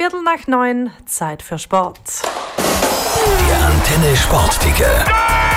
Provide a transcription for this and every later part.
8:15, Zeit für Sport. Der Antenne Sportticker.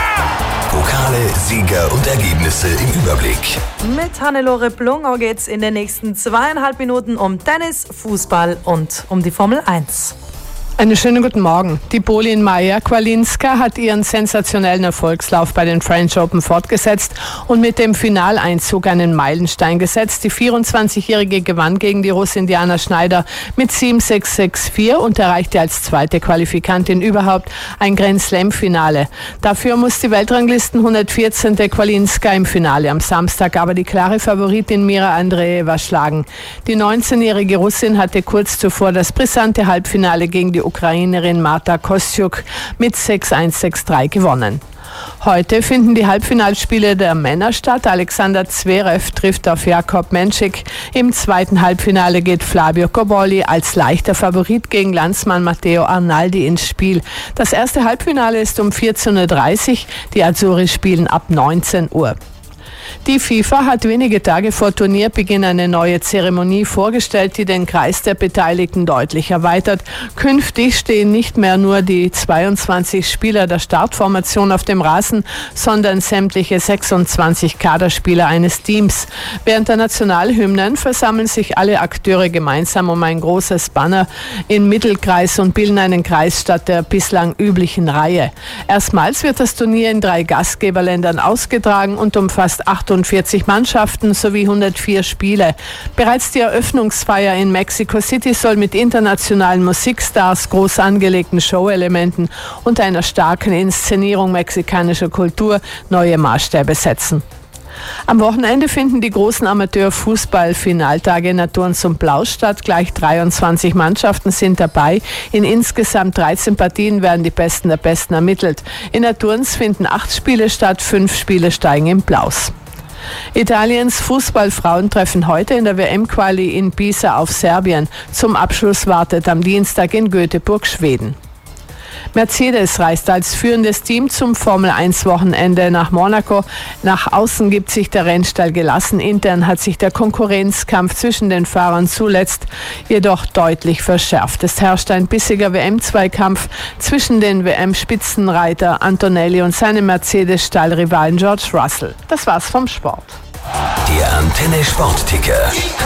Pokale, Sieger und Ergebnisse im Überblick. Mit Hannelore Blungau geht's in den nächsten 2,5 Minuten um Tennis, Fußball und um die Formel 1. Einen schönen guten Morgen. Die Polin Maja Kwalinska hat ihren sensationellen Erfolgslauf bei den French Open fortgesetzt und mit dem Finaleinzug einen Meilenstein gesetzt. Die 24-Jährige gewann gegen die Russin Diana Schneider mit 7-6, 6-4 und erreichte als zweite Qualifikantin überhaupt ein Grand-Slam-Finale. Dafür muss die Weltranglisten 114. Kwalinska im Finale am Samstag aber die klare Favoritin Mira Andreeva schlagen. Die 19-jährige Russin hatte kurz zuvor das brisante Halbfinale gegen die Ukrainerin Marta Kostyuk mit 6-1, 6-3 gewonnen. Heute finden die Halbfinalspiele der Männer statt. Alexander Zverev trifft auf Jakob Menchik. Im zweiten Halbfinale geht Flavio Cobolli als leichter Favorit gegen Landsmann Matteo Arnaldi ins Spiel. Das erste Halbfinale ist um 14:30 Uhr. Die Azzurri spielen ab 19 Uhr. Die FIFA hat wenige Tage vor Turnierbeginn eine neue Zeremonie vorgestellt, die den Kreis der Beteiligten deutlich erweitert. Künftig stehen nicht mehr nur die 22 Spieler der Startformation auf dem Rasen, sondern sämtliche 26 Kaderspieler eines Teams. Während der Nationalhymnen versammeln sich alle Akteure gemeinsam um ein großes Banner im Mittelkreis und bilden einen Kreis statt der bislang üblichen Reihe. Erstmals wird das Turnier in 3 Gastgeberländern ausgetragen und umfasst 48 Mannschaften sowie 104 Spiele. Bereits die Eröffnungsfeier in Mexico City soll mit internationalen Musikstars, groß angelegten Showelementen und einer starken Inszenierung mexikanischer Kultur neue Maßstäbe setzen. Am Wochenende finden die großen Amateurfußball-Finaltage in der Turns und Blau statt. Gleich 23 Mannschaften sind dabei. In insgesamt 13 Partien werden die Besten der Besten ermittelt. In der Turns finden 8 Spiele statt, 5 Spiele steigen in Blaus. Italiens Fußballfrauen treffen heute in der WM-Quali in Pisa auf Serbien. Zum Abschluss wartet am Dienstag in Göteborg Schweden. Mercedes reist als führendes Team zum Formel-1-Wochenende nach Monaco. Nach außen gibt sich der Rennstall gelassen. Intern hat sich der Konkurrenzkampf zwischen den Fahrern zuletzt jedoch deutlich verschärft. Es herrscht ein bissiger WM-Zweikampf zwischen den WM-Spitzenreiter Antonelli und seinem Mercedes-Stallrivalen George Russell. Das war's vom Sport. Der Antenne Sportticker.